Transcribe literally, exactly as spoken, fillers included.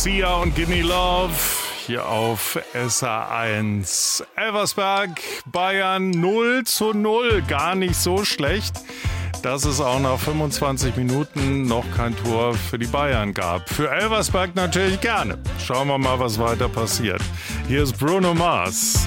Sia und Gimme Love hier auf S A eins. Elversberg, Bayern null zu null. Gar nicht so schlecht, dass es auch nach fünfundzwanzig Minuten noch kein Tor für die Bayern gab. Für Elversberg natürlich gerne. Schauen wir mal, was weiter passiert. Hier ist Bruno Mars.